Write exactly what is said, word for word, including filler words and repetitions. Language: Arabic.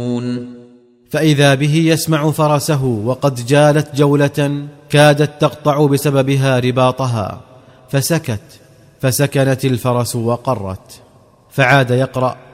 فإذا به يسمع فرسه وقد جالت جولة كادت تقطع بسببها رباطها، فسكت، فسكنت الفرس وقرت، فعاد يقرأ